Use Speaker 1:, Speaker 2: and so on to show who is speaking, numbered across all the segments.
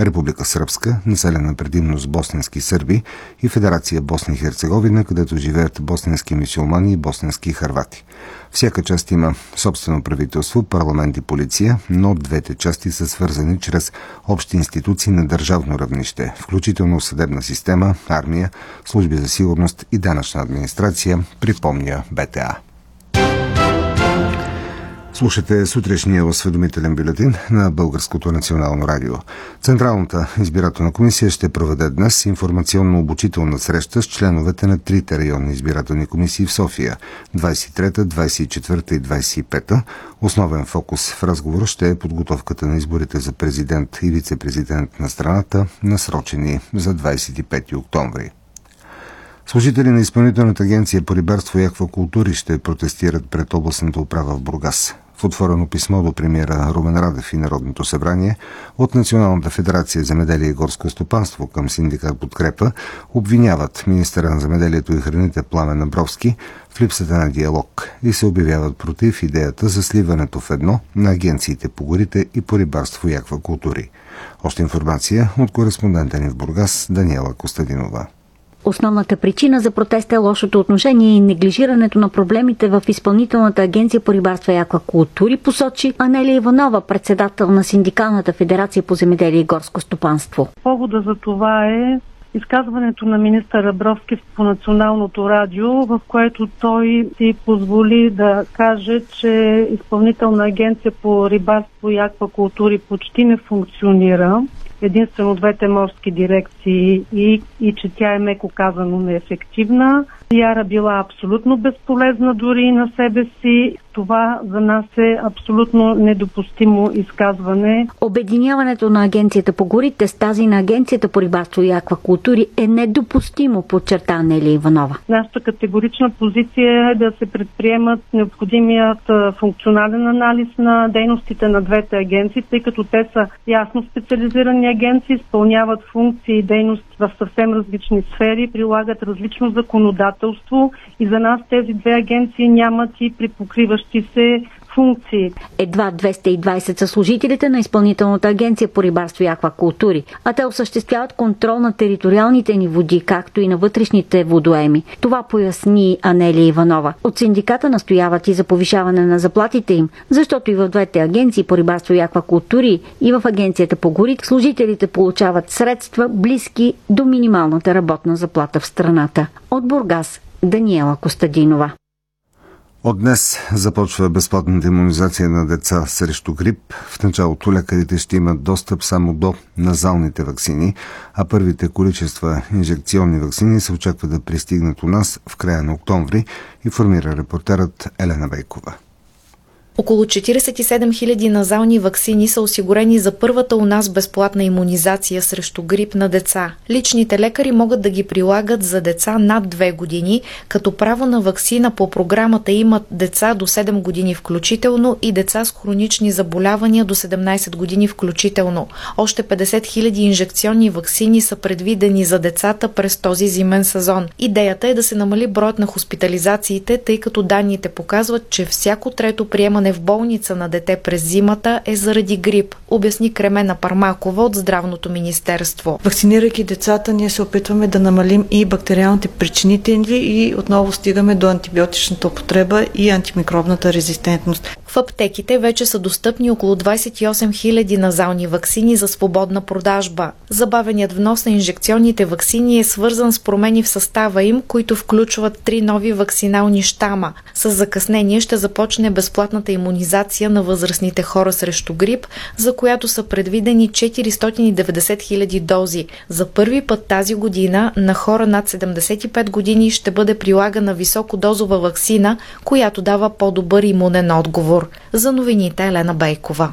Speaker 1: Република Сръбска, населена предимно с босненски сърби, и Федерация Босна и Херцеговина, където живеят босненски мюсюлмани и босненски хървати. Всяка част има собствено правителство, парламент и полиция, но двете части са свързани чрез общи институции на държавно равнище, включително съдебна система, армия, служби за сигурност и данъчна администрация, припомня БТА. Слушате сутрешния осведомителен бюлетин на Българското национално радио. Централната избирателна комисия ще проведе днес информационно-обучителна среща с членовете на трите районни избирателни комисии в София – 23-та, 24-та и 25-та. Основен фокус в разговора ще е подготовката на изборите за президент и вице-президент на страната, насрочени за 25 октомври. Служители на Изпълнителната агенция по рибарство и аквакултури ще протестират пред областната управа в Бургас. В отворено писмо до премиера Румен Радев и Народното събрание от Националната федерация земеделие и горско стопанство към синдикат Подкрепа обвиняват министъра на земеделието и храните Пламен Абровски в липсата на диалог и се обявяват против идеята за сливането в едно на агенциите по горите и по рибарство и аквакултури. Още информация от кореспондента ни в Бургас Даниела Костадинова.
Speaker 2: Основната причина за протеста е лошото отношение и неглижирането на проблемите в Изпълнителната агенция по рибарство и аквакултури, посочи Анелия Иванова, председател на Синдикалната федерация по земеделие и горско стопанство.
Speaker 3: Повода за това е изказването на министър Абровски по Националното радио, в което той си позволи да каже, че Изпълнителна агенция по рибарство и аквакултури почти не функционира. Единствено двете морски дирекции и че тя е меко казано неефективна. Яра била абсолютно безполезна дори на себе си. Това за нас е абсолютно недопустимо изказване.
Speaker 2: Обединяването на агенцията по горите с тази на агенцията по рибарство и аквакултури е недопустимо, подчерта Анелия Иванова.
Speaker 3: Нашата категорична позиция е да се предприемат необходимият функционален анализ на дейностите на двете агенции, тъй като те са ясно специализирани агенции, изпълняват функции и дейности в съвсем различни сфери, прилагат различно законодателство и за нас тези две агенции нямат и припокриващи се функции.
Speaker 2: Едва 220 са служителите на Изпълнителната агенция по рибарство и аквакултури, а те осъществяват контрол на териториалните ни води, както и на вътрешните водоеми. Това поясни Анелия Иванова. От синдиката настояват и за повишаване на заплатите им, защото и в двете агенции по рибарство и аквакултури и в агенцията по горите служителите получават средства близки до минималната работна заплата в страната. От Бургас Даниела Костадинова.
Speaker 1: От днес започва безплатната имунизация на деца срещу грип. В началото лекарите ще имат достъп само до назалните ваксини, а първите количества инжекционни ваксини се очаква да пристигнат у нас в края на октомври, информира репортерът Елена Бейкова.
Speaker 4: Около 47 000 назални ваксини са осигурени за първата у нас безплатна имунизация срещу грип на деца. Личните лекари могат да ги прилагат за деца над 2 години, като право на ваксина по програмата имат деца до 7 години включително и деца с хронични заболявания до 17 години включително. Още 50 000 инжекционни ваксини са предвидени за децата през този зимен сезон. Идеята е да се намали броят на хоспитализациите, тъй като данните показват, че всяко трето приемане в болница на дете през зимата е заради грип, обясни Кремена Пармакова от Здравното министерство.
Speaker 5: Вакцинирайки децата, ние се опитваме да намалим и бактериалните причинители и отново стигаме до антибиотичната употреба и антимикробната резистентност.
Speaker 4: В аптеките вече са достъпни около 28 000 назални ваксини за свободна продажба. Забавеният внос на инжекционните ваксини е свързан с промени в състава им, които включват 3 нови ваксинални щама. С закъснение ще започне безплатната имунизация на възрастните хора срещу грип, за която са предвидени 490 000 дози. За първи път тази година на хора над 75 години ще бъде прилагана високодозова ваксина, която дава по-добър имунен отговор. За новините Елена Бейкова.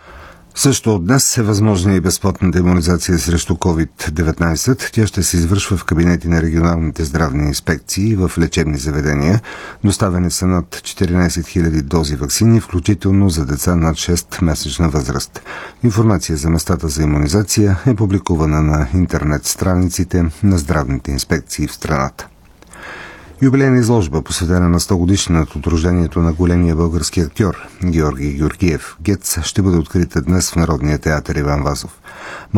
Speaker 1: Също от днес е възможна и безплатната имунизация срещу COVID-19. Тя ще се извършва в кабинети на регионалните здравни инспекции в лечебни заведения. Доставени са над 14 000 дози ваксини, включително за деца над 6-месечна възраст. Информация за местата за имунизация е публикувана на интернет страниците на здравните инспекции в страната. Юбилейна изложба, посветена на 100 годишнината от рождението на големия български актьор Георги Георгиев Гец, ще бъде открита днес в Народния театър Иван Вазов.